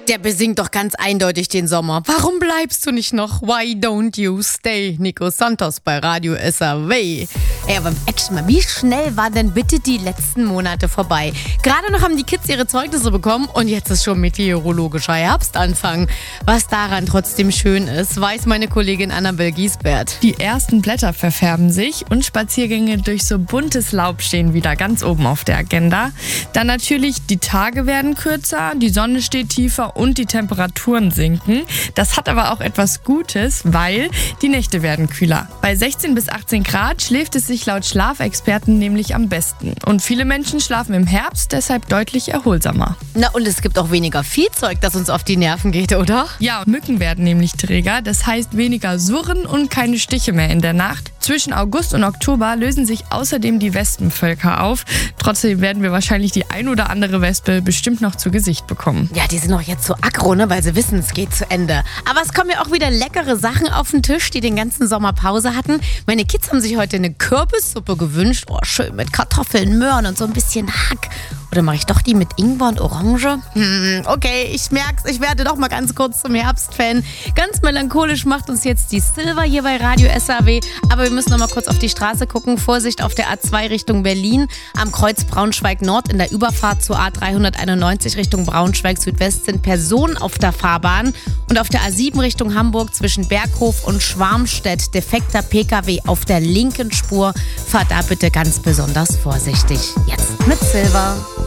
Der besingt doch ganz eindeutig den Sommer. Warum bleibst du nicht noch? Why don't you stay? Nico Santos bei Radio SAW. Ey, aber echt mal, wie schnell waren denn bitte die letzten Monate vorbei? Gerade noch haben die Kids ihre Zeugnisse bekommen und jetzt ist schon meteorologischer Herbstanfang. Was daran trotzdem schön ist, weiß meine Kollegin Annabel Giesbert. Die ersten Blätter verfärben sich und Spaziergänge durch so buntes Laub stehen wieder ganz oben auf der Agenda. Dann natürlich, die Tage werden kürzer, die Sonne steht tiefer und die Temperaturen sinken. Das hat aber auch etwas Gutes, weil die Nächte werden kühler. Bei 16 bis 18 Grad schläft es sich laut Schlafexperten nämlich am besten. Und viele Menschen schlafen im Herbst deshalb deutlich erholsamer. Na, und es gibt auch weniger Viehzeug, das uns auf die Nerven geht, oder? Ja, Mücken werden nämlich träger. Das heißt weniger Surren und keine Stiche mehr in der Nacht. Zwischen August und Oktober lösen sich außerdem die Wespenvölker auf. Trotzdem werden wir wahrscheinlich die ein oder andere Wespe bestimmt noch zu Gesicht bekommen. Ja, die sind doch jetzt so aggro, ne, weil sie wissen, es geht zu Ende. Aber es kommen ja auch wieder leckere Sachen auf den Tisch, die den ganzen Sommer Pause hatten. Meine Kids haben sich heute eine Kürbissuppe gewünscht. Oh, schön mit Kartoffeln, Möhren und so ein bisschen Hack. Oder mache ich doch die mit Ingwer und Orange? Okay, ich merk's, ich werde doch mal ganz kurz zum Herbstfan. Ganz melancholisch macht uns jetzt die Silver hier bei Radio SAW. Aber wir müssen noch mal kurz auf die Straße gucken. Vorsicht auf der A2 Richtung Berlin. Am Kreuz Braunschweig-Nord in der Überfahrt zur A391 Richtung Braunschweig-Südwest sind Personen auf der Fahrbahn. Und auf der A7 Richtung Hamburg zwischen Berghof und Schwarmstedt defekter PKW auf der linken Spur. Fahrt da bitte ganz besonders vorsichtig. Jetzt mit Silver.